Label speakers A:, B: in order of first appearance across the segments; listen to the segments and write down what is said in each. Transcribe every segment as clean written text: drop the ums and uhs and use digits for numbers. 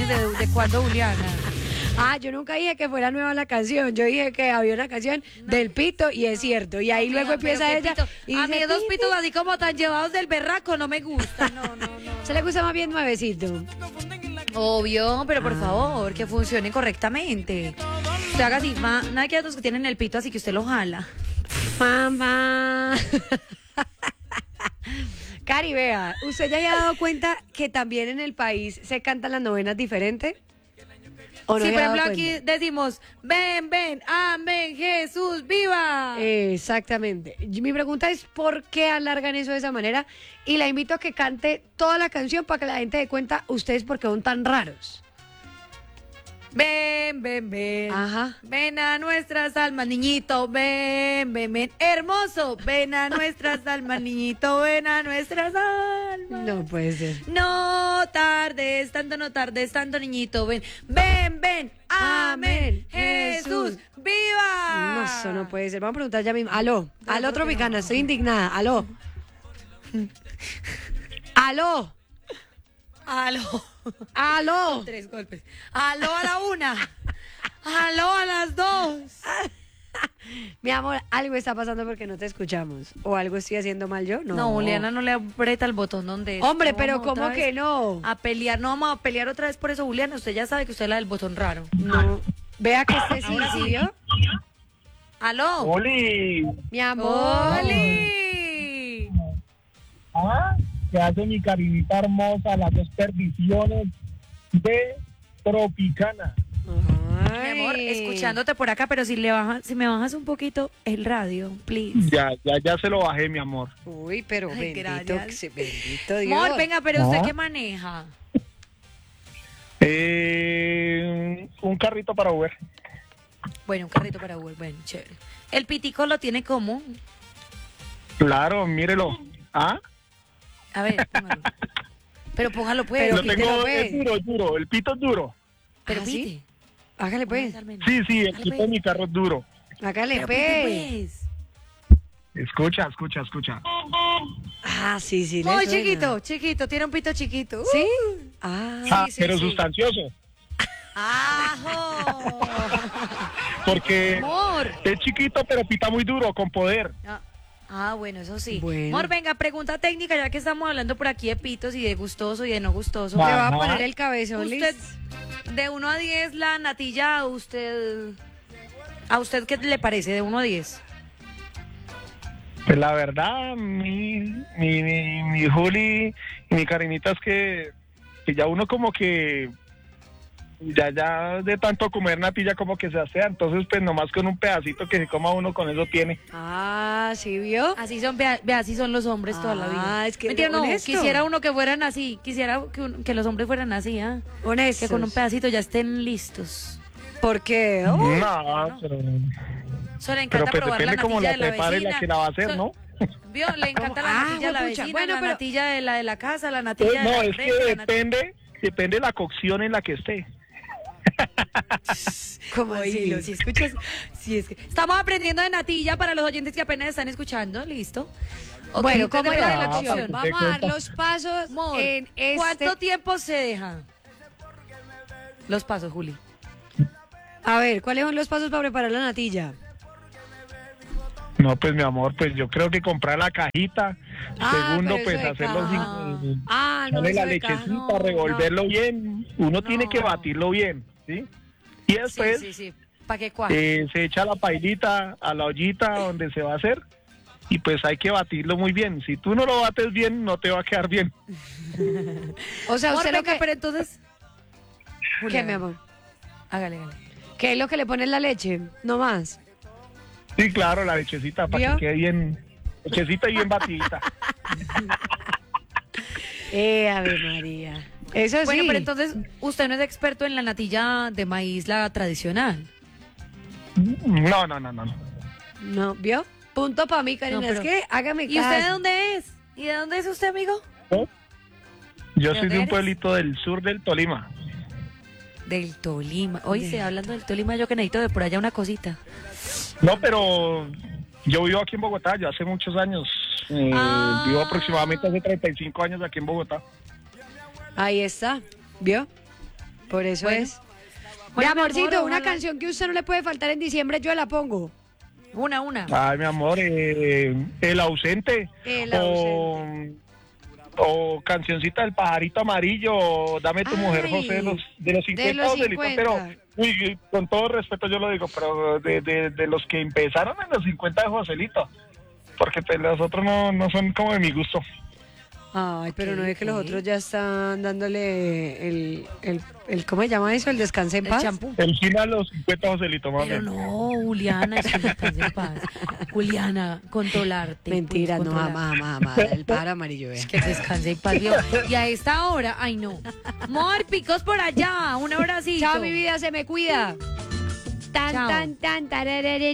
A: de cuándo, Juliana.
B: Ah, yo nunca dije que fuera nueva la canción. Yo dije que había una canción del pito y es cierto. Y ahí luego empieza ella. Y
A: a mí
B: dice,
A: dos pitos así como tan llevados del berraco no me gusta. No.
B: ¿se le gusta más bien nuevecito?
A: Obvio, pero por favor, que funcione correctamente. Usted haga así, nada que otros que tienen el pito, así que usted lo jala.
B: Mamá. Cari, vea, ¿usted ya había dado cuenta que también en el país se cantan las novenas diferentes? ¿O no
A: Sí,
B: se
A: por
B: ha dado
A: ejemplo, aquí
B: cuenta?
A: decimos, ven, amén, Jesús, viva.
B: Exactamente. Mi pregunta es ¿por qué alargan eso de esa manera? Y la invito a que cante toda la canción para que la gente dé cuenta ustedes por qué son tan raros.
A: Ven.
B: Ajá.
A: Ven a nuestras almas, niñito, ven. Hermoso, ven a nuestras almas, niñito, ven a nuestras almas.
B: No puede ser.
A: No tardes tanto, niñito, ven. Amén, Jesús, viva.
B: No, eso no puede ser. Vamos a preguntar ya mismo. Aló, Tropicana, estoy indignada. Aló. Aló.
A: 3 golpes. Aló a la 1. Aló a las 2.
B: Mi amor, algo está pasando porque no te escuchamos. ¿O algo estoy haciendo mal yo?
A: No, Juliana no le aprieta el botón donde es.
B: Hombre,
A: No,
B: pero
A: vamos otra
B: ¿cómo
A: vez
B: que no?
A: A pelear, no vamos a pelear otra vez por eso, Juliana. Usted ya sabe que usted es la del botón raro.
B: No. Vea que este sí, ¿sí vio?
A: Aló.
C: ¡Oli!
B: Mi amor.
A: ¡Oli!
C: ¿Ah? ¿Qué hace mi carinita hermosa? Las dos perdiciones de Tropicana.
A: Mi amor, escuchándote por acá, pero si me bajas un poquito el radio, please.
C: Ya se lo bajé, mi amor.
B: Uy, pero
A: Ay,
B: bendito,
A: gracias.
B: bendito Dios.
A: Amor, venga, pero ¿usted
C: ¿Ah?
A: qué maneja?
C: Un carrito para Uber.
A: Bueno, un carrito para Uber, bueno, chévere. ¿El pitico lo tiene como?
C: Claro, mírelo. ¿Ah?
A: A ver, póngalo. Pero póngalo pues.
B: Pero
C: Lo
B: pítelo,
C: tengo,
B: pues.
C: es duro. El pito es duro.
A: Pero
B: ¿Ah, sí?
A: pite.
B: Hágale pues.
C: Sí, el pito de mi carro es duro.
B: Hágale
A: Pero pite,
B: pues.
A: pues.
C: Escucha.
B: Ah, sí, le
A: Muy
B: suena.
A: chiquito, tiene un pito chiquito.
B: ¿Sí? Ah,
C: Ah,
A: sí,
C: pero
A: sí.
C: sustancioso.
A: ¡Ajo!
C: Porque
A: Amor.
C: es chiquito, pero pita muy duro, con poder.
A: Bueno, eso sí.
B: Bueno.
A: Amor, venga, pregunta técnica, ya que estamos hablando por aquí de pitos y de gustoso y de no gustoso.
B: le va a
C: Ajá.
B: poner el cabezón,
A: Usted,
B: Liz.
A: de 1 a 10, la natilla, ¿a usted qué le parece de 1 a 10?
C: Pues la verdad, mi Juli y mi carinita es que ya uno como que ya de tanto comer natilla como que se asea, entonces pues nomás con un pedacito que se coma uno con eso tiene.
B: Ah, ¿sí vio?
A: Así son, vea, así son los hombres toda la vida.
B: Es que
A: Mentira, no,
B: honesto.
A: quisiera uno que fueran así, quisiera que los hombres fueran así, ¿ah?
B: Honesto.
A: Que con un pedacito ya estén listos.
B: Porque
C: No, pero
A: Eso le
C: pero
A: encanta
C: pues
A: probar
C: depende
A: la
C: cómo
A: natilla
C: la
A: de la
C: prepare
A: vecina.
C: la que la va a hacer, ¿no?
A: ¿Vio? Le encanta la
B: Ah,
A: natilla de la
B: juepucha.
A: vecina,
B: Bueno,
A: la
B: pero-
A: natilla de la casa, la natilla de
C: No,
A: la
C: es que
A: frente, la natilla-
C: depende la cocción en la que esté.
B: ¿Cómo así?
A: Oílo, si escuchas, si es que estamos aprendiendo de natilla para los oyentes que apenas están escuchando, ¿listo? Ok,
B: Bueno,
A: usted
B: ¿cómo
A: depende
B: era
A: de la
B: la
A: cocción.
B: opción? Vamos a dar los pasos
A: Amor,
B: en este...
A: ¿cuánto tiempo se deja? Los pasos, Juli.
B: A ver, ¿cuáles son los pasos para preparar la natilla?
C: No, pues mi amor, pues yo creo que comprar la cajita. Segundo,
B: pero
C: pues
B: eso de
C: hacerlo
B: caja.
C: sin...
B: No,
C: echarle la
B: eso de caja,
C: lechecita,
A: no,
C: revolverlo bien. Uno tiene que
A: No.
C: batirlo bien, ¿sí? Y después
A: Sí. ¿Para qué cuaje?
C: se echa la pailita a la ollita donde se va a hacer. Y pues hay que batirlo muy bien. Si tú no lo bates bien, no te va a quedar bien.
B: O sea,
A: Amor,
B: usted lo
A: venga,
B: que...
A: pero entonces...
B: ¿Qué,
A: Julia,
B: mi amor?
A: Hágale.
B: ¿Qué es lo que le pone en la leche? No más.
C: Sí, claro, la lechecita para
B: ¿Vio?
C: que quede bien. Lechecita y bien batidita.
B: Ave María. Eso sí.
A: Bueno, pero entonces, usted no es experto en la natilla de maíz, la tradicional.
C: No.
B: No, ¿vio? Punto para mí, Karina.
A: No, pero-
B: Es que hágame
A: ¿Y
B: caso.
A: usted de dónde es? ¿Y de dónde es usted, amigo?
C: Yo
A: ¿De
C: soy
A: dónde
C: de un
A: eres?
C: pueblito del sur del Tolima.
A: Del Tolima. Oye, hablando del Tolima, yo que necesito de por allá una cosita.
C: No, pero yo vivo aquí en Bogotá ya hace muchos años.
A: Ah.
C: Vivo aproximadamente hace 35 años aquí en Bogotá.
B: Ahí está. ¿Vio? Por eso
A: Bueno.
B: es. Mi
A: Bueno, mi
B: amorcito,
A: amor,
B: una
A: ojalá-
B: canción que usted no le puede faltar en diciembre, yo la pongo.
A: Una.
C: Ay, mi amor, El Ausente.
B: El
C: O cancioncita del pajarito amarillo, o Dame tu mujer,
B: Ay,
C: José, de los 50
B: de los
C: Joselito,
B: 50.
C: pero, uy, con todo respeto yo lo digo, pero de los que empezaron en los 50 de Joselito, porque pues, los otros no son como de mi gusto.
B: Ay, pero no es que los
A: ok.
B: otros ya están dándole el ¿cómo se llama eso? El descanse en
A: El
B: paz.
A: champú.
C: El final a los 50 Joselito, mami.
A: Pero no, Juliana, es que descanse en paz. Juliana, controlarte.
B: Mentira,
A: puedes
B: no,
A: controlar.
B: jamás. El pájaro amarillo, vea.
A: Que descanse en paz, viejo. Y a esta hora, ay no. Mor, picos por allá, un abracito.
B: Chao, mi vida, se me cuida. Tan,
A: Chao.
B: tan, tararariri.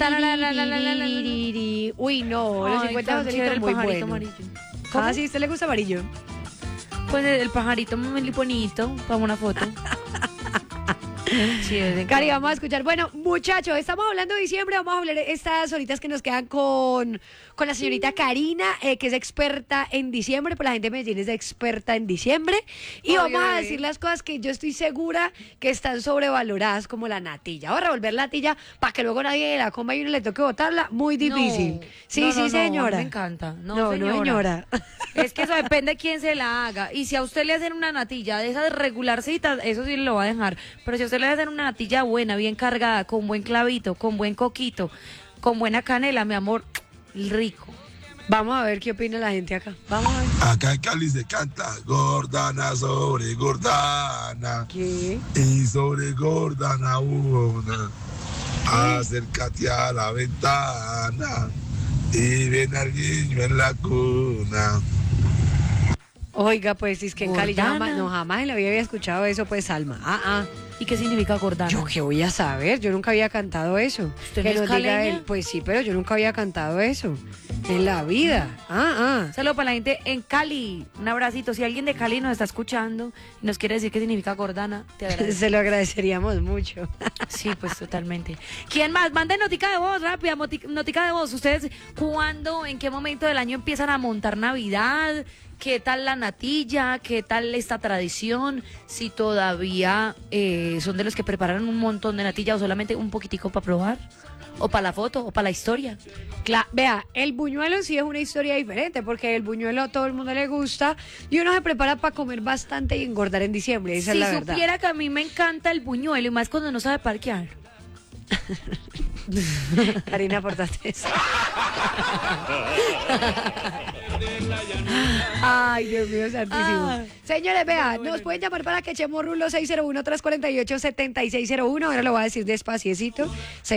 B: Uy, no, los
A: Ay,
B: 50
A: tan
B: Joselitos
A: chévere el
B: muy
A: pajarito
B: buenos.
A: amarillo.
B: Ah, sí, ¿a usted le gusta amarillo?
A: Pues el pajarito muy bonito, para una foto. Sí,
B: Cari, vamos a escuchar. Bueno, muchachos, estamos hablando de diciembre. Vamos a hablar de estas horitas que nos quedan con la señorita Karina, que es experta en diciembre. Pues la gente de Medellín es experta en diciembre. Y
A: Ay,
B: vamos a
A: ay.
B: decir las cosas que yo estoy segura que están sobrevaloradas, como la natilla. Vamos a revolver la natilla para que luego nadie la coma y uno le toque botarla. Muy difícil. Sí, sí, señora.
A: Me encanta.
B: No, señora.
A: Es que eso depende de quién se la haga. Y si a usted le hacen una natilla de esas regularcitas, eso sí lo va a dejar. Pero si a usted le hacen una natilla buena, bien cargada, con buen clavito, con buen coquito, con buena canela, mi amor, rico.
B: Vamos a ver qué opina la gente acá. Vamos a ver.
D: Acá en Cali se canta Gordana sobre Gordana
B: ¿Qué?
D: y sobre Gordana una. Acércate a la ventana y ven al niño en la cuna.
B: Oiga, pues es que en Cali yo
A: Gordana.
B: jamás en la vida había escuchado eso, pues Alma.
A: ¿Y qué significa gordana?
B: Yo qué voy a saber, yo nunca había cantado eso.
A: ¿Usted
B: Que
A: no es
B: nos diga
A: caleña?
B: él, pues sí, pero yo nunca había cantado eso en la vida.
A: Saludo para la gente en Cali. Un abracito. Si alguien de Cali nos está escuchando y nos quiere decir qué significa gordana, te agradezco.
B: Se lo agradeceríamos mucho.
A: Sí, pues totalmente. ¿Quién más? Manden notica de voz, rápida, notica de voz. ¿Ustedes cuándo, en qué momento del año empiezan a montar Navidad? ¿Qué tal la natilla? ¿Qué tal esta tradición? Si todavía son de los que preparan un montón de natilla o solamente un poquitico para probar. O para la foto, o para la historia.
B: Vea, el buñuelo sí es una historia diferente, porque el buñuelo a todo el mundo le gusta y uno se prepara para comer bastante y engordar en diciembre, esa
A: Si
B: es la verdad.
A: supiera que a mí me encanta el buñuelo, y más cuando no sabe parquear.
B: Karina, aportaste eso. Ay, Dios mío, santísimo.
A: Ay.
B: Señores, vea, nos pueden llamar para que echemos rulo 601-348-7601. Ahora lo voy a decir despaciecito.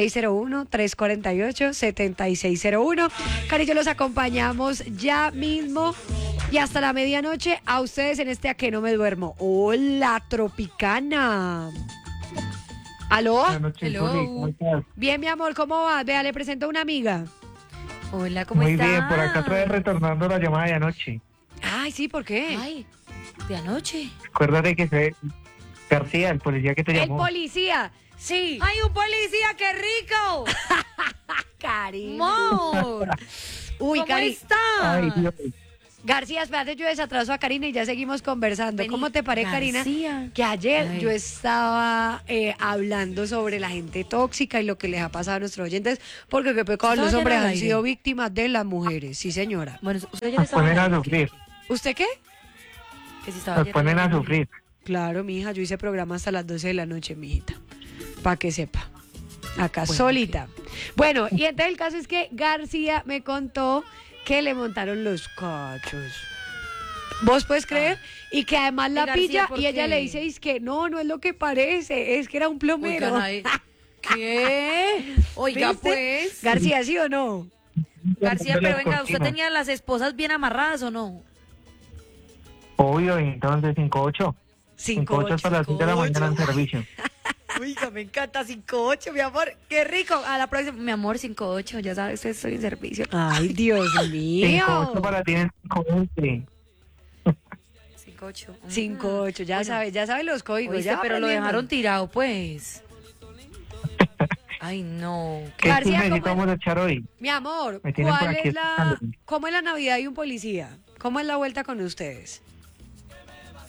B: 601-348-7601. Cari, yo los acompañamos ya mismo y hasta la medianoche a ustedes en este A que no me duermo. Hola, Tropicana. ¿Aló?
C: Buenas noches,
A: Hello.
C: Juli, ¿cómo estás?
B: Bien, mi amor, ¿cómo vas? Vea, le presento a una amiga.
A: Hola, ¿cómo
C: Muy
A: estás?
C: bien, por acá otra vez retornando la llamada de anoche.
B: Ay, sí, ¿por qué?
A: Ay, de anoche.
C: Acuérdate que fue García, el policía que te
B: El
C: llamó.
B: policía, sí.
A: ¡Ay, un policía, qué rico!
B: Cari.
A: ¡Amor!
B: Uy,
A: ¿Cómo
B: Cari.
A: estás?
C: Ay, Dios.
B: García, espérate, yo desatraso a Karina y ya seguimos conversando.
A: Vení,
B: ¿Cómo te parece, Karina?
A: García.
B: Que ayer
A: Ay.
B: yo estaba hablando sobre la gente tóxica y lo que les ha pasado a nuestros oyentes, porque qué pecado,
A: ¿Estaba
B: los
A: ayer
B: hombres
A: al
B: han
A: aire?
B: sido víctimas de las mujeres. Sí, señora.
A: Bueno, usted ya
C: Nos
A: estaba
C: ponen a
A: ahí,
C: sufrir,
B: ¿Usted qué?
A: que si estaba
C: nos
A: ayer
C: ponen
A: al
C: a
A: aire.
C: sufrir.
B: Claro, mi hija, yo hice programa hasta las 12 de la noche, mi hijita. Para que sepa. Acá,
A: Bueno,
B: solita. Bueno, y entonces el caso es que García me contó que le montaron los cachos. ¿Vos puedes creer? Y que además la
A: ¿Y García
B: pilla
A: por
B: y ella
A: qué?
B: le dice, es que no es lo que parece, es que era un plomero.
A: Oigan, ay, ¿qué? Oiga,
B: ¿Viste?
A: pues.
B: García, ¿sí o no?
A: García,
C: De
A: pero
C: las
A: venga, ¿usted
C: cortinas.
A: tenía las esposas bien amarradas o no?
C: Obvio, entonces 5-8. 5-8 hasta las 5 de la mañana en servicio.
A: Oiga, me encanta 5-8, mi amor. Qué rico. A la próxima, mi amor, 5-8, ya sabes, estoy en servicio.
B: Ay, Dios mío.
C: 5-8 para ti en 5-20.
A: 5-8.
B: 5-8, ya
A: Bueno,
B: sabes los códigos.
A: Oíste,
B: ya
A: pero lo
B: aprendiendo.
A: dejaron tirado, pues. Ay, no.
C: ¿Qué
B: García,
C: chismecito
B: ¿cómo es?
C: vamos a echar hoy?
B: Mi amor,
C: Me tienen por
B: ¿cuál
C: aquí
B: es
C: escuchándome.
B: ¿cómo es la Navidad y un policía? ¿Cómo es la vuelta con ustedes?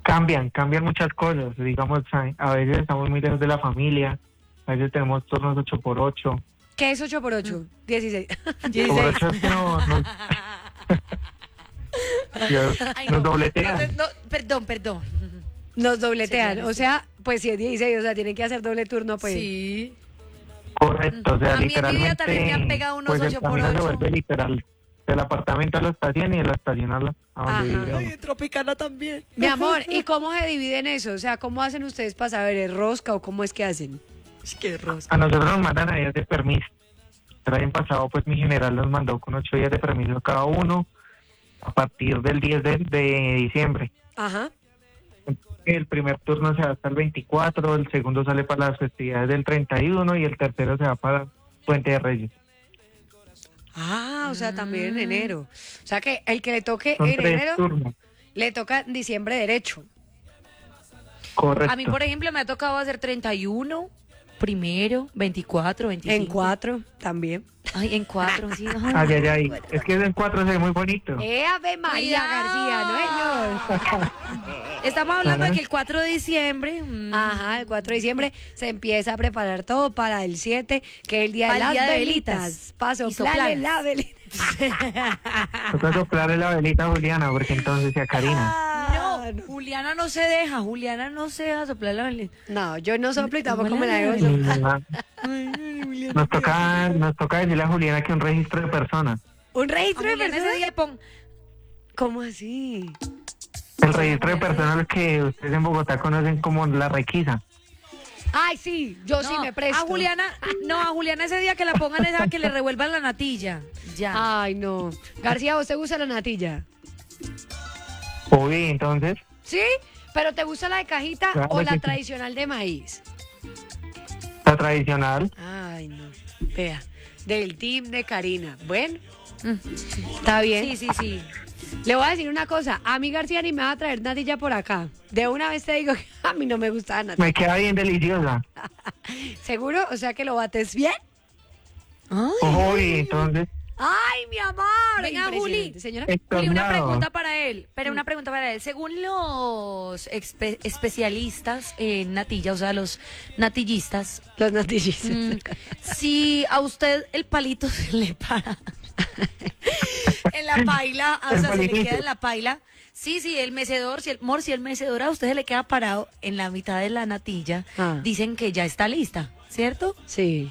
E: Cambian muchas cosas. Digamos, a veces estamos muy lejos de la familia, a veces tenemos turnos 8x8.
B: ¿Qué es 8 por 8? 16.
E: 16. Por 8 es que
A: Ay,
E: nos
A: no.
E: dobletean.
A: No, perdón.
B: Nos dobletean.
A: Sí,
B: O sea, pues si es 16, o sea, tienen que hacer doble turno, pues.
A: Sí.
E: Correcto, o sea,
A: A mí en mi vida
E: literalmente,
A: también me han pegado unos
E: pues el
A: 8 por
E: camino se
A: 8.
E: vuelve literal del apartamento a la estación y de la estación a donde
B: Ajá.
E: vive uno.
A: Ay, Tropicana también.
B: Mi amor, ¿y cómo se dividen eso? O sea, ¿cómo hacen ustedes para saber? ¿Es rosca o cómo es que hacen?
A: Qué rosca.
E: A nosotros nos mandan a días de permiso. El año pasado, pues mi general nos mandó con 8 días de permiso cada uno a partir del 10 de diciembre.
B: Ajá.
E: El primer turno se va hasta el 24, el segundo sale para las festividades del 31 y el tercero se va para Puente de Reyes.
B: Ah, o sea, también en enero. O sea, que el que le toque
E: Son
B: en
E: 3
B: enero,
E: turnos.
B: le toca en diciembre derecho.
E: Correcto.
A: A mí, por ejemplo, me ha tocado hacer 31, primero, 24, 25.
B: En 4 también.
A: Ay, en 4, sí.
E: Ay. Es que en 4 se ve muy bonito.
B: Ave María García, ¿no, señor?
A: Estamos hablando de que el 4 de diciembre.
B: Ajá, el 4 de diciembre se empieza a preparar todo para el 7, que es el día de
A: Para
B: las
A: el día de
B: velitas.
A: velitas.
B: Paso,
A: Y
B: soplarle
A: sopladas.
B: la velita.
E: Toca soplarle la velita a Juliana porque entonces se acarina.
A: No, Juliana no se deja soplar la velita.
B: No, yo no soplo y tampoco me la
A: Hola.
B: dejo soplar.
E: Nos toca decirle a Juliana que un registro de personas.
B: ¿Un registro de
A: Juliana ese
B: personas?
A: día
B: ¿Cómo así?
E: El registro de personas que ustedes en Bogotá conocen como la requisa.
B: Ay, sí, yo sí me presto.
A: A Juliana ese día que la pongan es a que le revuelvan la natilla. Ya.
B: Ay, no. García, ¿vos te gusta la natilla?
E: Uy, entonces,
B: ¿Sí? ¿Pero te gusta la de cajita
E: Claro
B: o
E: que
B: la
E: sí.
B: tradicional de maíz?
E: la tradicional.
B: Ay, no. Vea, del team de Karina. Bueno,
A: Mm.
B: está bien.
A: Sí.
B: Le voy a decir una cosa. A mí García ni me va a traer natilla por acá. De una vez te digo que a mí no me gusta la natilla.
E: Me queda bien deliciosa.
B: ¿Seguro? O sea que lo bates bien.
E: Uy, entonces,
B: ¡Ay, mi amor!
A: Venga,
B: Impresionante,
A: Juli.
B: señora.
A: Juli, una
E: estornado.
A: pregunta para él. Una pregunta para él. Según los especialistas en natilla, o sea, los natillistas,
B: Los natillistas.
A: si a usted el palito se le para en la paila, o
E: El
A: sea, se le
E: palitito.
A: queda en la paila. Sí, el mecedor, si el mecedor a usted se le queda parado en la mitad de la natilla,
B: Ah.
A: dicen que ya está lista, ¿cierto?
B: Sí.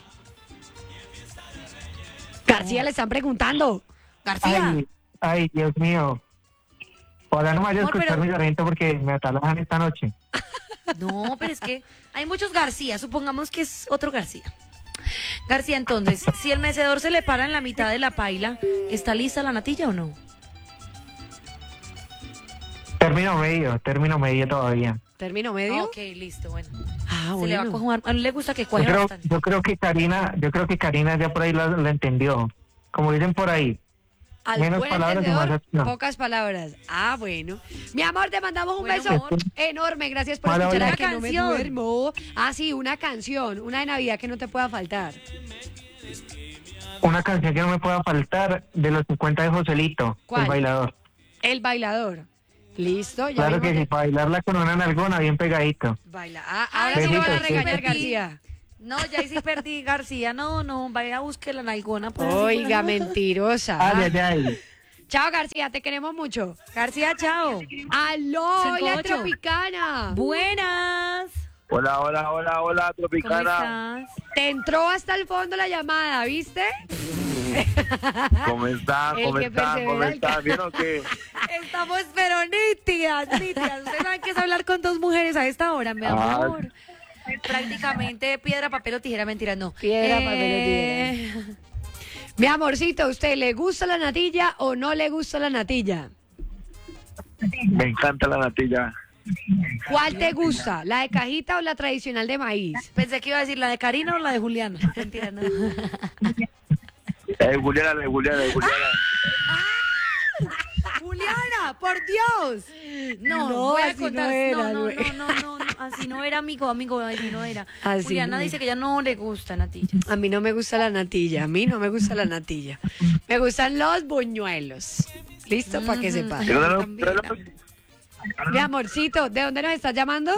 B: García, le están preguntando.
A: García.
E: Ay, Dios mío. Ojalá no me vaya a
A: Amor,
E: escuchar
A: pero-
E: mi garganta porque me atalajan esta noche.
A: No, pero es que hay muchos García, supongamos que es otro García. García, entonces, si el mecedor se le para en la mitad de la paila, ¿está lista la natilla o no?
E: Término medio todavía.
B: ¿Término medio?
A: Ok, listo, bueno.
B: Ah,
A: Se le va a
B: bueno.
A: cojuar. A él le gusta que cuaje bastante.
E: Yo creo que Karina ya por ahí la entendió. Como dicen por ahí.
B: Al
E: Menos
B: buen
E: palabras y
B: entendedor,
E: más acción.
B: pocas palabras. Ah, bueno. Mi amor, te mandamos un
A: Bueno,
B: beso
A: amor.
B: enorme. Gracias por
E: Hola,
B: escuchar
E: hola.
B: a Que
A: Una
B: No Me
A: canción.
B: Duermo. Ah, sí, una canción. Una de Navidad que no te pueda faltar.
E: Una canción que no me pueda faltar de los 50 de Joselito,
B: ¿Cuál?
E: El Bailador.
B: El bailador. Listo, ya
E: Claro
B: mismo
E: que
B: te-
E: sí, para bailarla con una nalgona bien pegadito.
B: Baila. Ah, ahora sí
E: Besitos,
B: me van a
E: sí.
B: regañar,
A: Perdí.
B: García.
A: No, ya ahí sí perdí, García. No, vaya a buscar la nalgona. pues,
B: Oiga,
A: así, pues.
B: mentirosa.
E: Ay.
B: Chao, García, te queremos mucho.
A: García, chao.
B: ¡Aló, la
A: 5-8.
B: Tropicana!
A: Buenas.
C: Hola,
A: ¿Cómo estás?
B: Te entró hasta el fondo la llamada, ¿viste?
C: ¿Cómo están?
B: El que persevera
C: ¿Bien o qué?
A: Estamos pero nítidas. Ustedes saben que es hablar con dos mujeres a esta hora, mi amor. Prácticamente piedra, papel o tijera, mentira, no.
B: Piedra, papel o Mi amorcito, ¿usted le gusta la natilla o no le gusta la natilla?
C: Me encanta la natilla.
B: ¿Cuál te gusta? ¿La de cajita o la tradicional de maíz?
A: Pensé que iba a decir la de Karina o la de Juliana. Mentira, no.
C: Juliana.
A: Juliana, por Dios. No,
B: No,
A: voy a
B: así
A: contar.
B: no era,
A: no,
B: güey.
A: así no era, amigo, así no era.
B: Así
A: Juliana
B: no
A: dice
B: era.
A: que ya no le gusta natilla.
B: A mí no me gusta la natilla, a mí no me gusta la natilla. Me gustan los buñuelos. ¿Listo? Para que sepa.
A: También,
B: Mi amorcito, ¿de dónde nos estás llamando?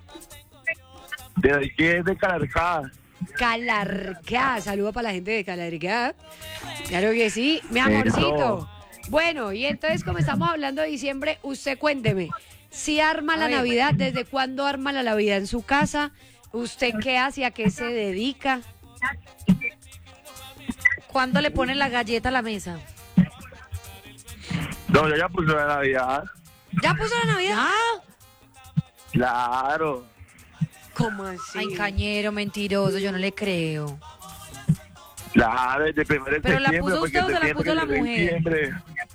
C: De aquí es de Calarcá.
B: Calarcá. Saludo para la gente de Calarcá. Claro que sí, mi amorcito. Bueno, y entonces como estamos hablando de diciembre, usted cuénteme, si arma la Navidad, ¿desde cuándo arma la Navidad en su casa? ¿Usted qué hace, a qué se dedica?
A: ¿Cuándo le ponen la galleta a la mesa?
C: No, yo ya puse la Navidad.
B: ¿Ya puso la Navidad?
C: Claro.
B: ¿Cómo así?
A: Ay, cañero, mentiroso, yo no le creo.
C: Claro, desde primero de
A: ¿Pero la
C: septiembre,
A: puso
C: porque
A: usted o se la
C: septiembre
A: puso la
C: es de
A: mujer?
C: diciembre.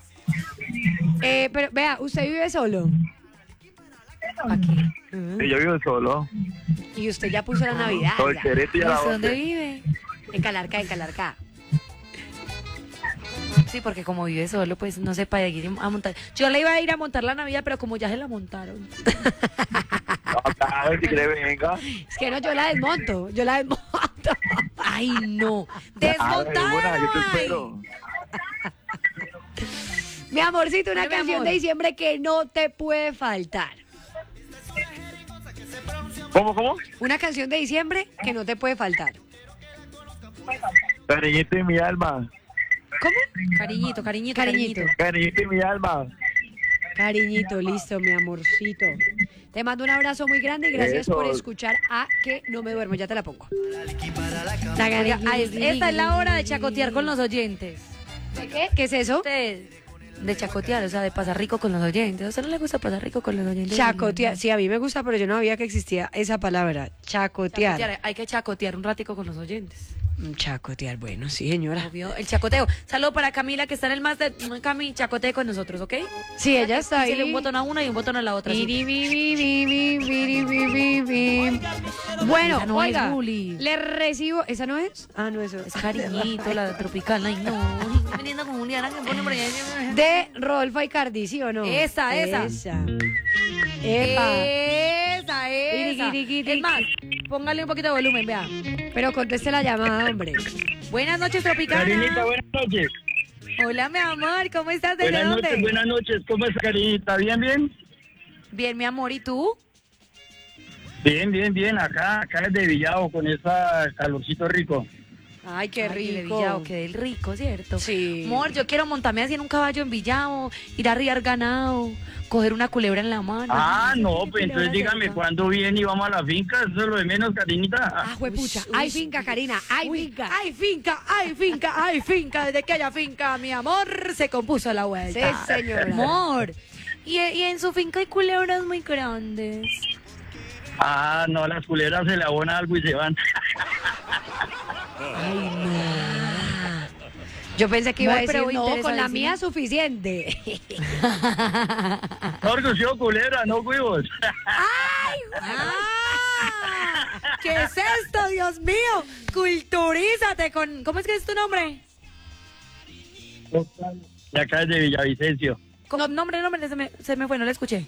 B: Pero vea, ¿usted vive solo?
A: Aquí.
C: Y yo vivo solo.
B: Y usted ya puso la Navidad.
C: Solterito y a la
A: ¿Desde dónde
C: once.
A: vive?
B: En Calarcá, en Calarcá.
A: Sí, porque como vive solo, pues no sé para ir a montar. Yo le iba a ir a montar la Navidad, pero como ya se la montaron.
C: No, claro, si quiere venga.
B: Es que no, yo la desmonto.
A: Ay, no.
C: Ah, de buena, yo te
A: ¡Desmontada!
C: espero.
B: Mi amorcito, una
A: Dale, mi
B: canción
A: amor.
B: de diciembre que no te puede faltar.
C: ¿Cómo?
B: Una canción de diciembre que no te puede faltar.
C: Cariñito en mi alma.
B: ¿Cómo?
A: Cariñito, cariñito,
B: Cariñito.
A: cariñito.
C: Cariñito en mi alma.
B: Cariñito, listo, mi amorcito. Te mando un abrazo muy grande y gracias
C: Eso.
B: por escuchar a Que No Me Duermo. Ya te la pongo.
A: Oiga, esta es la hora de chacotear con los oyentes.
B: ¿De qué? ¿Qué es eso?
A: Usted, de chacotear, o sea, de pasar rico con los oyentes. ¿A usted no le gusta pasar rico con los oyentes?
B: Chacotear. Sí, a mí me gusta, pero yo no sabía que existía esa palabra. Chacotear.
A: Chacotear, hay que chacotear un ratico con los oyentes.
B: Chacotear, bueno, sí, señora.
A: Obvio, el chacoteo. Saludo para Camila, que está en el máster. Cami, chacotee con nosotros, ¿ok?
B: Sí, ella está ahí.
A: Písele un botón a una y un botón a la otra. sí.
B: Bueno,
A: Esa no es,
B: oiga,
A: Juli.
B: le recibo. ¿Esa no es? Ah, no, eso
A: Es cariñito, la tropical. Ay, no. Veniendo con Juliana que pone por allá.
B: De Rodolfo Icardi, ¿sí o no?
A: Esa.
B: Epa.
A: Esa.
B: Iriquiriquiti.
A: Es más, póngale un poquito de volumen, vea.
B: Pero conteste la llamada, hombre.
A: Buenas noches, Tropicana.
F: Carinita, buenas noches.
A: Hola, mi amor, ¿cómo estás? ¿Desde
F: Buenas
A: dónde?
F: noches, buenas noches. ¿Cómo es, Carinita? ¿Bien, bien?
A: Bien, mi amor, ¿y tú?
F: Bien. Acá desde Villavo con ese calorcito rico.
B: Ay, qué
A: Ay, de
B: rico.
A: Villavo, qué del rico, ¿cierto?
B: Sí.
A: Amor, yo quiero montarme así en un caballo en Villavo, ir a riar ganado, coger una culebra en la mano.
F: Ah, no,
A: ¿Qué
F: pues
A: culebra
F: entonces dígame
A: cerca?
F: cuándo viene y vamos a la finca. Eso es lo de menos, Carinita.
B: Ah, juepucha.
A: Uy,
B: Hay
A: uy.
B: finca, Karina. Hay
A: Uy,
B: finca.
A: hay finca. Desde que haya finca, mi amor, se compuso la vuelta.
B: Sí, señora.
A: Amor. Y en su finca hay culebras muy grandes.
F: Ah, no, las culebras se le abona algo y se van.
B: Yo pensé que iba a
A: Amor, pero
B: decir, no, con la
A: interesadísima.
B: mía suficiente.
F: No, que sí, culebra, no huevos.
A: ¡Ah! ¿Qué es esto, Dios mío? Culturízate con... ¿Cómo es que es tu nombre?
F: De acá desde Villavicencio.
A: Nombre, se me fue, no le escuché.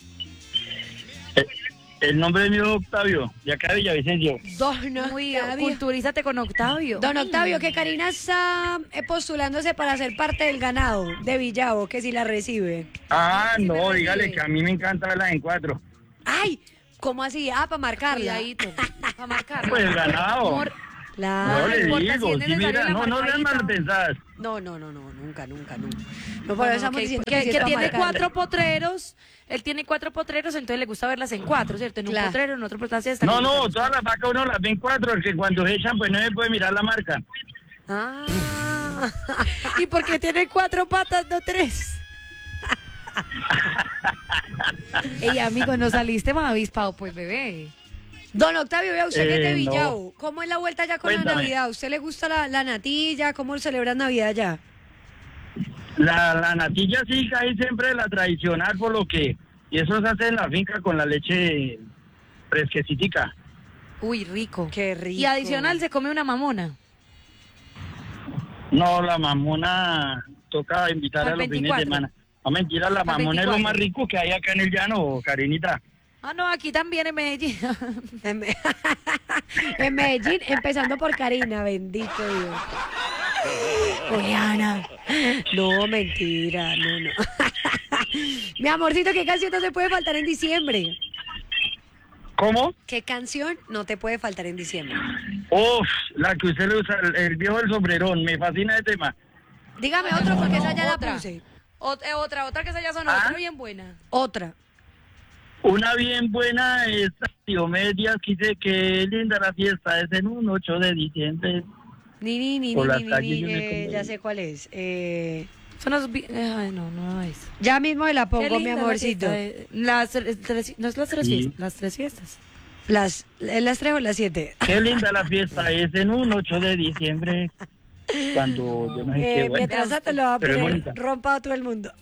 F: El nombre es mío Octavio, de acá de Villavicencio.
B: Don
A: Muy,
B: Octavio.
A: culturízate con Octavio.
B: Don Octavio, que Karina está postulándose para ser parte del ganado de Villavo, que si la recibe.
F: Ah,
A: Sí, me
F: no,
A: recibe.
F: dígale que a mí me encanta verlas en cuatro.
B: ¡Ay! ¿Cómo así? Ah, para marcarla.
A: Cuidadito, para marcarla.
F: Pues el ganado.
A: Amor,
B: Claro.
F: No le
A: importa
F: digo,
A: si es
F: sí,
A: necesario
F: mira,
A: la
F: no sean
A: marcadita.
F: mal pensadas.
B: No, nunca. No, por eso
A: bueno,
B: estamos
A: ok,
B: diciendo
A: que
B: sí es pa'
A: tiene
B: marcarla.
A: 4 potreros. Él tiene 4 potreros, entonces le gusta verlas en 4, ¿cierto? En un
B: Claro.
A: potrero, en otro potrero. hasta
F: No,
A: que-
F: no, todas las vacas uno las ven cuatro, que cuando se echan pues no se puede mirar la marca.
B: Ah.
A: ¿Y por qué tiene 4 patas, no 3? Ey, amigo, no saliste más avispado, pues, bebé.
B: Don Octavio, vea usted que es de
F: No.
B: Villavo. ¿Cómo es la vuelta ya con la
F: Cuéntame.
B: Navidad? ¿Usted le gusta la natilla? ¿Cómo celebran Navidad ya?
F: La natilla sí cae siempre la tradicional por lo que, y eso se hace en la finca con la leche fresquecitica.
A: Uy, rico.
B: Qué rico.
A: Y adicional se come una mamona.
F: No, la mamona toca invitar
A: Para
F: a los
A: el
F: fines de
A: 24.
F: semana. No, mentira, la
A: Para el
F: mamona es lo
A: 24.
F: más rico que hay acá en el llano, Carinita.
A: Ah, no, aquí también en Medellín.
B: En Me- en Medellín, empezando por Karina, bendito Dios.
A: Juliana.
B: No, mentira, no. Mi amorcito, ¿qué canción no te puede faltar en diciembre?
C: ¿Cómo?
B: ¿Qué canción no te puede faltar en diciembre?
F: Uf, la que usted le usa, el viejo del sombrerón, me fascina ese tema.
B: Dígame otro porque esa ya
A: Otra.
B: la puse.
A: Otra que esa ya sonó,
F: ¿Ah?
A: otra bien buena.
B: Otra.
F: Una bien buena es Diomedes, quise que linda la fiesta, es en un 8 de diciembre.
B: Ni,
F: Por las calles yo me como-
B: ya sé cuál es.
A: Son las... Ay, no es.
B: Ya mismo me la
A: Qué
B: pongo, mi
A: linda la
B: amorcito.
A: fiesta, no es las tres
F: Sí.
A: fiestas, las tres fiestas.
B: ¿Las 3 o las 7?
F: Qué linda la fiesta, es en un 8 de diciembre. Cuando yo no sé qué, bueno.
B: Mientras tanto lo va a
F: Pero es
B: poner
F: bonita.
B: rompa a todo el mundo.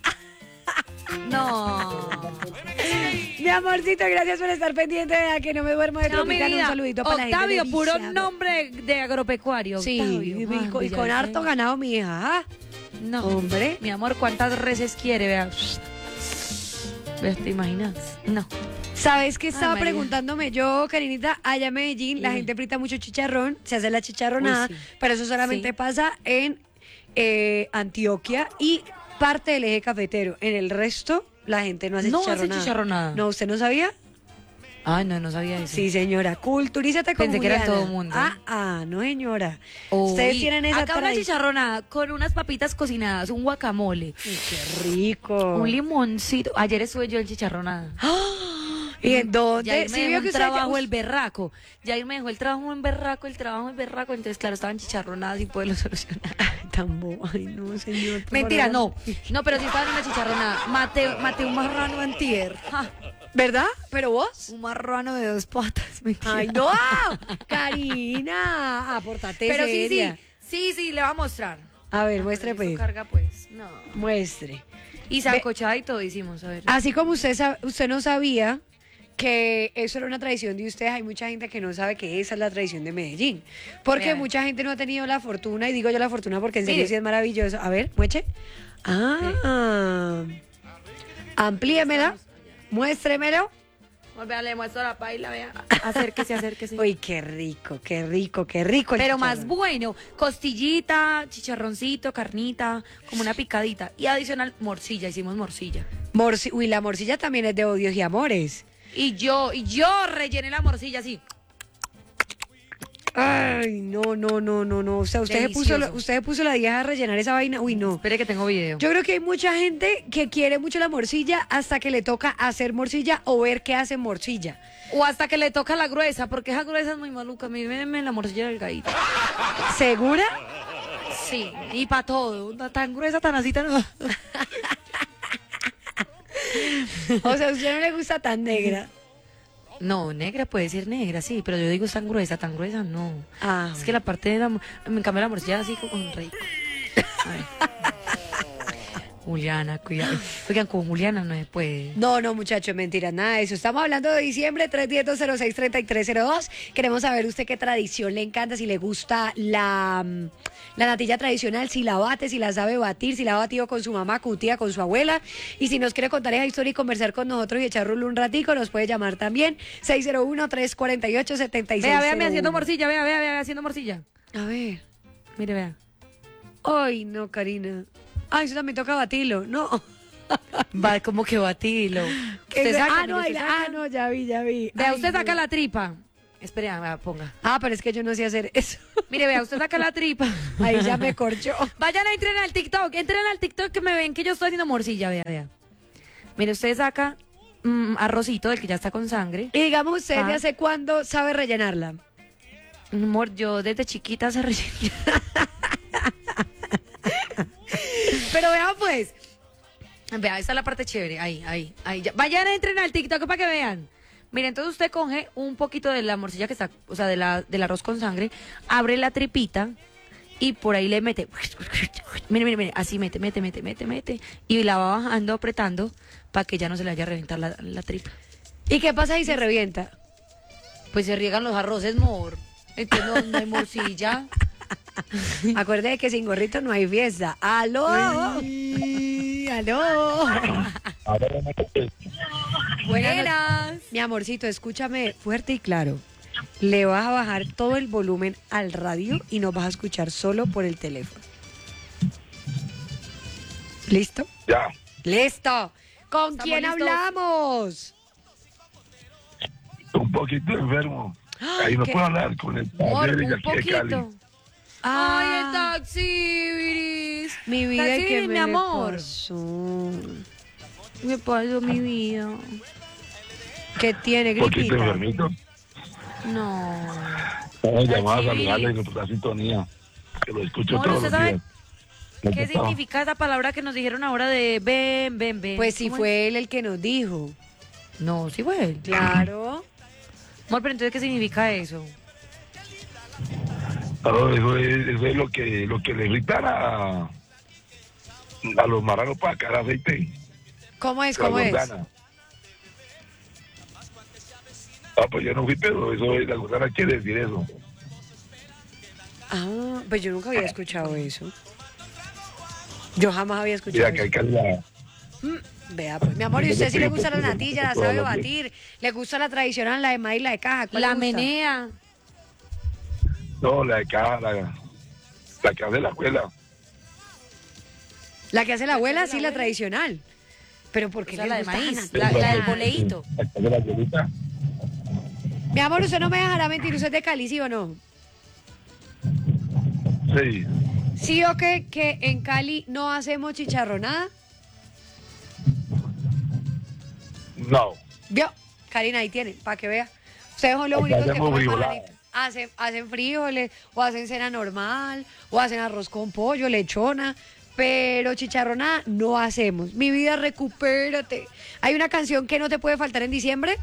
A: No.
B: Mi amorcito, gracias por estar pendiente de A que no me duermo de
A: No, mi
B: Tropicana. Un
A: vida.
B: saludito para la gente
A: Octavio,
B: de
A: puro
B: Viciado.
A: nombre de agropecuario.
B: Sí,
A: Octavio.
B: y con
A: Villavicencio.
B: harto ganado, mi hija. ¿Ah?
A: No,
B: Hombre.
A: Mi amor, ¿cuántas reses quiere? Vea. Vea, ¿te imaginas? No.
B: ¿Sabes qué estaba
A: María.
B: preguntándome yo, Karinita? Allá en Medellín la
A: Dime.
B: gente frita mucho chicharrón, se hace la chicharronada,
A: Uy, sí.
B: pero eso solamente
A: Sí.
B: pasa en Antioquia y parte del eje cafetero. En el resto, la gente no hace
A: No hace
B: chicharronada.
A: chicharronada.
B: No, ¿usted no sabía?
A: Ay, no sabía eso.
B: Sí, señora. Culturízate con
A: Pensé que era en
B: Juliana.
A: todo mundo.
B: No, señora.
A: Uy,
B: Ustedes tienen esa
A: acá una
B: tradición.
A: chicharronada con unas papitas cocinadas, un guacamole,
B: Uy, qué rico.
A: un limoncito. Ayer estuve yo en chicharronada.
B: ¿Y en dónde?
A: Yair me
B: Sí,
A: dejó
B: vio
A: un
B: que usted
A: trabajo
B: ya-
A: el berraco. Yair me dejó el trabajo en berraco, entonces claro, estaban chicharronadas sin poderlo solucionar.
B: Tan bobo. Ay, no, señor. por
A: Mentira,
B: favor.
A: no, pero sí estaban en una chicharronada. Maté un marrano antier. Ja,
B: ¿Verdad? ¿Pero vos?
A: un marrano de 2 patas. Mentira.
B: ¡Ay, no! Karina, apórtate
A: Pero
B: seria.
A: sí, le va a mostrar.
B: A ver, muestre
A: Eso
B: pues.
A: carga pues. No.
B: Muestre.
A: Y sancochada y todo hicimos, a ver.
B: Así como usted no sabía que eso era una tradición de ustedes, hay mucha gente que no sabe que esa es la tradición de Medellín. Porque
A: Vea.
B: mucha gente no ha tenido la fortuna, y digo yo la fortuna porque en serio
A: Mire.
B: sí es maravilloso. A ver, mueche. Amplíemela, muéstremelo.
A: Vea, le muestro la paila, vea. Acérquese.
B: Uy, qué rico, qué rico, qué rico. el
A: Pero más
B: chicharrón.
A: bueno, costillita, chicharroncito, carnita, como una picadita. Y adicional, morcilla, hicimos morcilla.
B: Uy, la morcilla también es de odios y amores.
A: Y yo rellené la morcilla así.
B: Ay, no. O sea,
A: Delicioso.
B: usted se puso la 10 a rellenar esa vaina. Uy, no.
A: Espere que tengo video.
B: Yo creo que hay mucha gente que quiere mucho la morcilla hasta que le toca hacer morcilla o ver que hacen morcilla.
A: O hasta que le toca la gruesa, porque esa gruesa es muy maluca. Mírenme la morcilla delgadita.
B: ¿Segura?
A: Sí, y para todo. Tan gruesa, tan así, tan...
B: O sea, a usted no le gusta tan negra.
A: No, negra puede ser negra, sí, pero yo digo tan gruesa, no.
B: Ah,
A: Es que la parte de la... Me cambia la morcilla así como un rey. Juliana, cuidado. Oigan, con Juliana no se puede.
B: No, muchacho, mentira, nada de eso. Estamos hablando de diciembre, 310-206-3302. Queremos saber usted qué tradición le encanta, si le gusta la natilla tradicional, si la bate, si la sabe batir, si la ha batido con su mamá, con su tía, con su abuela. Y si nos quiere contar esa historia y conversar con nosotros y echar rulo un ratico, nos puede llamar también. 601-348-7601.
A: Vea, haciendo morcilla, vea, haciendo morcilla.
B: A ver.
A: Mire, vea.
B: Ay, no, Karina. Ay, eso también toca batirlo. No.
A: Va como que batilo. Usted saca, mire, usted saca.
B: no, ya vi.
A: Vea,
B: Ay,
A: usted saca
B: no.
A: la tripa. Espere, vea, ponga.
B: Pero es que yo no sé hacer eso.
A: Mire, vea, usted saca la tripa.
B: Ahí ya me corchó.
A: Vayan a entren al TikTok que me ven que yo estoy haciendo morcilla, vea. Mire, usted saca arrocito del que ya está con sangre.
B: Y digamos, ¿usted
A: Ah.
B: de hace cuándo sabe rellenarla?
A: Amor, yo desde chiquita se rellena. Pero vea pues. Vea, esta es la parte chévere. Ahí. Ya. Vayan, entren al TikTok para que vean. Mire, entonces usted coge un poquito de la morcilla que está, o sea, del arroz con sangre, abre la tripita y por ahí le mete. Mire, así mete. Y la va bajando, apretando, para que ya no se le vaya a reventar la tripa.
B: ¿Y qué pasa si se revienta?
A: Pues se riegan los arroces, mor. Entonces no hay morcilla.
B: Acuerde que sin gorrito no hay fiesta. ¡Aló! ¡Aló!
A: Buenas.
B: Mi amorcito, escúchame fuerte y claro. Le vas a bajar todo el volumen al radio y nos vas a escuchar solo por el teléfono. ¿Listo?
D: Ya.
B: ¡Listo! ¿Con
A: ¿Estamos
B: quién
A: listos?
B: hablamos?
D: Un poquito enfermo. Ahí no
B: ¿qué?
D: puedo hablar con el
A: Amor,
D: padre de
A: un
D: aquí de Cali.
A: poquito.
B: Ah,
A: Ay, el taxi, Iris.
B: mi vida,
A: Taxi,
B: ¿qué
A: mi
B: me
A: amor.
B: pasó?
A: Me pasó mi vida.
B: ¿Qué tiene,
D: Un poquito
B: gripita?
D: enfermito.
A: No.
D: Vamos a llamar a
A: Taxi.
D: saludarle y por la sintonía. Que lo escucho
A: Amor,
D: todos
A: ¿usted
D: los
A: sabe
D: días.
A: qué significa esa palabra que nos dijeron ahora de ven, ven, ven?
B: Pues sí
A: ¿Cómo
B: fue él el que nos dijo.
A: es? No, sí fue él.
B: Claro.
A: Amor, pero entonces, ¿qué significa eso?
D: No, eso es lo que le gritan a los marranos para sacar aceite.
B: ¿Cómo es?
D: La
B: ¿Cómo es?
D: gordana. Ah, pues yo no fui, pero eso es, la gordana quiere decir eso.
B: Ah, pues yo nunca había escuchado eso. Yo jamás había escuchado
D: Mira que hay
B: eso.
D: calidad.
B: Vea, pues, mi amor, ¿y usted sí le gusta la natilla, la sabe batir? ¿Le gusta la tradicional, la de maíz, la de caja? ¿Cuál
A: La
B: le gusta?
A: menea.
D: No, la de caja, la que hace la abuela.
B: La que hace la abuela, sí, la tradicional. Pero ¿por qué
A: O sea,
B: le
A: la de
B: gusta
A: maíz,
B: natilla?
A: la del boleíto.
D: La que hace la abuelita.
B: Mi amor, usted no me dejará mentir, ¿usted es de Cali, sí o no?
D: Sí.
B: ¿Sí o qué? Que en Cali no hacemos chicharronada.
D: No.
B: ¿Vio? Karina, ahí tiene, para que vea. Ustedes son los
D: Acá
B: únicos que
D: hacemos
B: comen
D: frijolada.
B: bananito. Hacen frijoles, o hacen cena normal, o hacen arroz con pollo, lechona, pero chicharronada no hacemos. Mi vida, recupérate. Hay una canción que no te puede faltar en diciembre.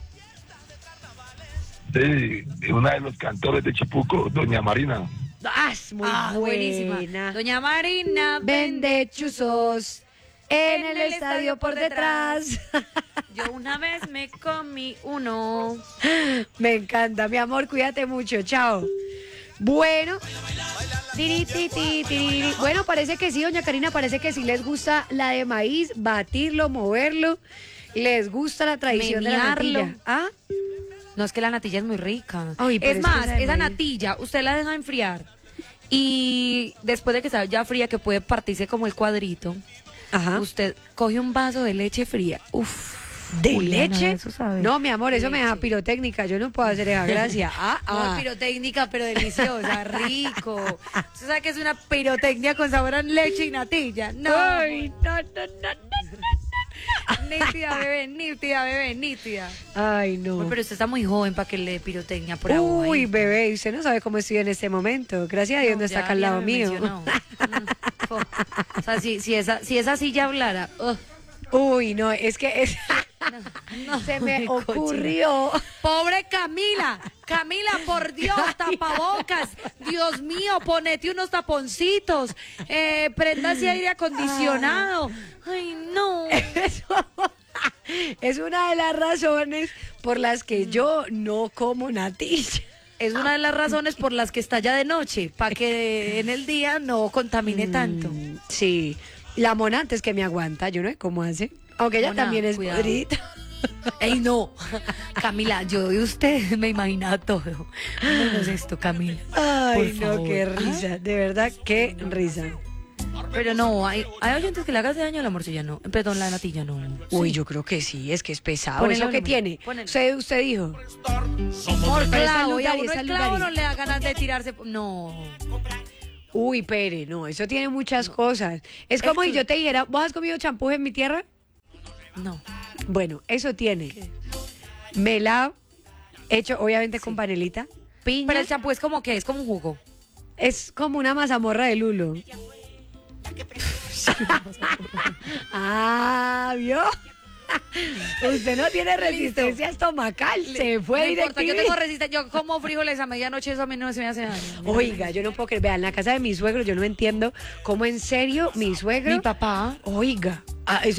D: Sí, una de los cantores de Chipuco, Doña Marina.
B: Ah, es muy
A: buenísima.
B: buena.
A: Doña Marina,
B: Vende chuzos en el estadio por detrás.
A: Yo una vez me comí uno.
B: Me encanta, mi amor, cuídate mucho, chao. Bueno, bueno, parece que sí, doña Karina, parece que sí les gusta la de maíz, batirlo, moverlo, les gusta la tradición de la
A: Menearlo.
B: natilla. ¿Ah?
A: No, es que la natilla es muy rica.
B: Ay, pero
A: es
B: es
A: más,
B: que esa de
A: esa
B: maíz-
A: natilla, usted la deja enfriar. Y después de que está ya fría, que puede partirse como el cuadrito,
B: Ajá.
A: usted coge un vaso de leche fría. Uf.
B: ¿De
A: Juliana,
B: leche?
A: eso sabe.
B: No, mi amor, eso me da
A: Leche.
B: pirotécnica, yo no puedo hacer esa gracia.
A: No, pirotécnica, pero deliciosa, rico. ¿Usted sabe que es una pirotecnia con sabor a leche y natilla? No.
B: Ay, no.
A: Nítida, bebé, nítida, bebé, nítida.
B: Ay, no.
A: Pero usted está muy joven para que le dé pirotecnia por ahora.
B: Uy, bebé, usted no sabe cómo estoy en este momento. Gracias a Dios no está acá al lado mío.
A: O sea, si esa silla hablara.
B: Uy, no, es que se me
A: Ay, cochina.
B: ocurrió.
A: Pobre Camila, Camila, por Dios, tapabocas, Dios mío, ponete unos taponcitos, prenda ese aire acondicionado. Ay, no.
B: Es una de las razones por las que yo no como natilla.
A: Es una de las razones por las que está ya de noche, para que en el día no contamine tanto.
B: Sí, la mona antes que me aguanta, yo no sé cómo hace. Aunque ella
A: Mona,
B: también es
A: cuidado.
B: bonita.
A: Ey, no. Camila, yo de usted me imaginaba todo. Menos esto, Camila.
B: Ay,
A: Por
B: no,
A: favor.
B: qué risa. De verdad, qué risa.
A: Pero no, hay oyentes que le hagan daño a la morcilla, no. Perdón, la natilla, no.
B: Uy, yo creo que sí, es que es pesado.
A: Ponele
B: ¿Es lo que
A: volumen,
B: tiene?
A: ponele.
B: Usted dijo.
A: Por
B: Pero está
A: clavo, y a
B: Lugari,
A: uno
B: está
A: el clavo
B: Lugari.
A: no le da ganas de tirarse. No.
B: Uy, Pere, no, eso tiene muchas cosas. Es como si yo te dijera, ¿vos has comido champú en mi tierra?
A: No.
B: Bueno, eso tiene melado, hecho obviamente con panelita, piña.
A: Pero el champú es como que es como un jugo.
B: Es como una mazamorra de lulo. Ah, ¿vio? Usted no tiene resistencia estomacal, se fue
A: No importa, yo
B: directamente.
A: tengo resistencia. Yo como frijoles a medianoche, eso a mí no se me hace daño.
B: Oiga, yo no puedo creer. Vean, en la casa de mi suegro, yo no entiendo cómo en serio mi suegro.
A: Mi papá.
B: Oiga, eso